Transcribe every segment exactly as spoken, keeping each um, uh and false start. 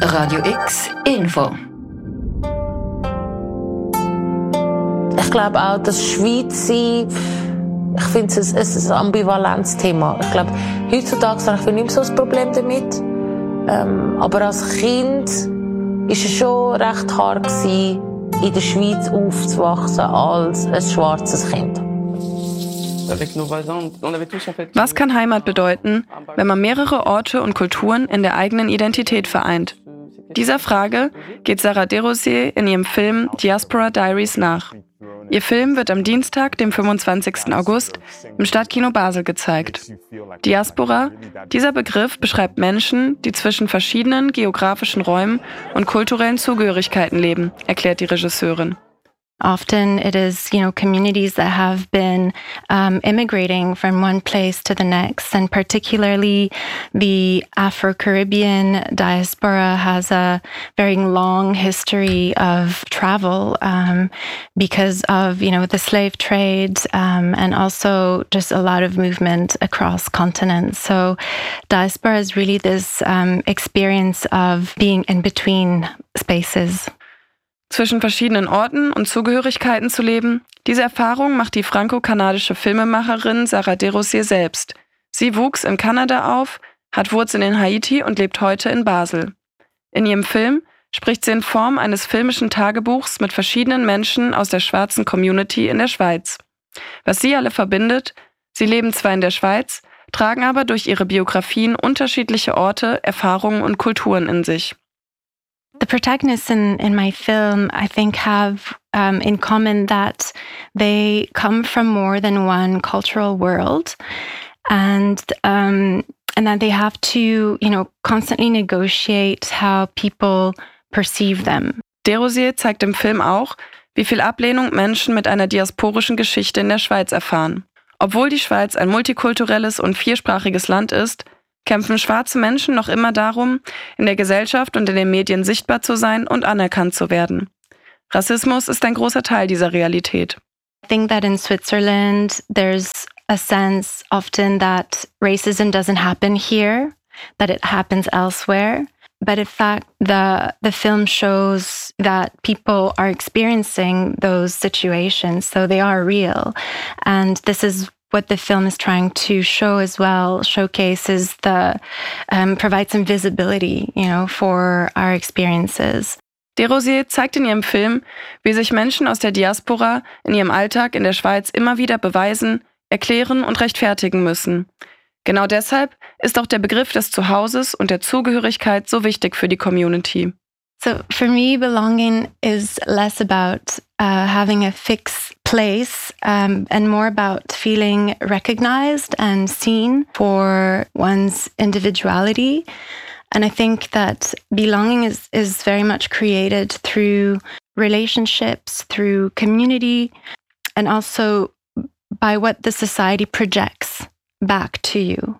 Radio X Info. Ich glaube auch, dass Schweiz sein, ich finde es ein, ein ambivalentes Thema. Ich glaube, heutzutage habe ich nicht mehr so ein Problem damit. Ähm, aber als Kind war es schon recht hart gewesen, in der Schweiz aufzuwachsen als ein schwarzes Kind. Was kann Heimat bedeuten, wenn man mehrere Orte und Kulturen in der eigenen Identität vereint? Dieser Frage geht Sarah Desrosiers in ihrem Film Diaspora Diaries nach. Ihr Film wird am Dienstag, dem fünfundzwanzigsten August, im Stadtkino Basel gezeigt. Diaspora, dieser Begriff beschreibt Menschen, die zwischen verschiedenen geografischen Räumen und kulturellen Zugehörigkeiten leben, erklärt die Regisseurin. Often it is, you know, communities that have been um, immigrating from one place to the next, and particularly the Afro-Caribbean diaspora has a very long history of travel um, because of, you know, the slave trade um, and also just a lot of movement across continents. So diaspora is really this um, experience of being in between spaces. Zwischen verschiedenen Orten und Zugehörigkeiten zu leben, diese Erfahrung macht die franco-kanadische Filmemacherin Sarah Desrosiers selbst. Sie wuchs in Kanada auf, hat Wurzeln in Haiti und lebt heute in Basel. In ihrem Film spricht sie in Form eines filmischen Tagebuchs mit verschiedenen Menschen aus der schwarzen Community in der Schweiz. Was sie alle verbindet: Sie leben zwar in der Schweiz, tragen aber durch ihre Biografien unterschiedliche Orte, Erfahrungen und Kulturen in sich. The protagonists in, in my film, I think, have um, in common that they come from more than one cultural world, and um, and that they have to, you know, constantly negotiate how people perceive them. Desrosiers zeigt im Film auch, wie viel Ablehnung Menschen mit einer diasporischen Geschichte in der Schweiz erfahren. Obwohl die Schweiz ein multikulturelles und viersprachiges Land ist, kämpfen schwarze Menschen noch immer darum, in der Gesellschaft und in den Medien sichtbar zu sein und anerkannt zu werden. Rassismus ist ein großer Teil dieser Realität. I think that in Switzerland there's a sense often that racism doesn't happen here, that it happens elsewhere. But in fact, the the film shows that people are experiencing those situations, so they are real. And this is what the film is trying to show as well, showcases the, um, provide some visibility, you know, for our experiences. Desrosiers zeigt in ihrem Film, wie sich Menschen aus der Diaspora in ihrem Alltag in der Schweiz immer wieder beweisen, erklären und rechtfertigen müssen. Genau deshalb ist auch der Begriff des Zuhauses und der Zugehörigkeit so wichtig für die Community. So for me, belonging is less about uh, having a fixed place um, and more about feeling recognized and seen for one's individuality. And I think that belonging is, is very much created through relationships, through community, and also by what the society projects back to you.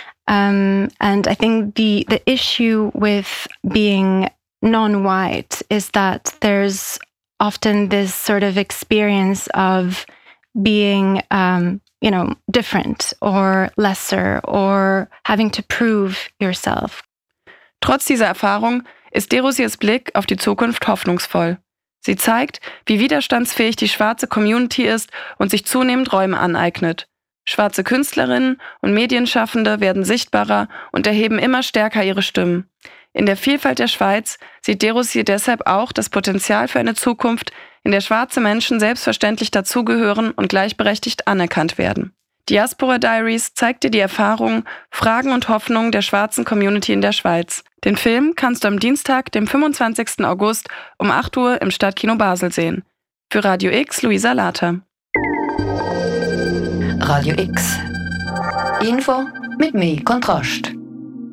Um, and I think the, the issue with being non-white is that there's often this sort of experience of being, um, you know, different or lesser or having to prove yourself. Trotz dieser Erfahrung ist Desrosiers Blick auf die Zukunft hoffnungsvoll. Sie zeigt, wie widerstandsfähig die schwarze Community ist und sich zunehmend Räume aneignet. Schwarze Künstlerinnen und Medienschaffende werden sichtbarer und erheben immer stärker ihre Stimmen. In der Vielfalt der Schweiz sieht Desrosiers deshalb auch das Potenzial für eine Zukunft, in der schwarze Menschen selbstverständlich dazugehören und gleichberechtigt anerkannt werden. Diaspora Diaries zeigt dir die Erfahrungen, Fragen und Hoffnungen der schwarzen Community in der Schweiz. Den Film kannst du am Dienstag, dem fünfundzwanzigsten August um acht Uhr im Stadtkino Basel sehen. Für Radio X, Luisa Later. Radio X Info mit mehr Kontrast.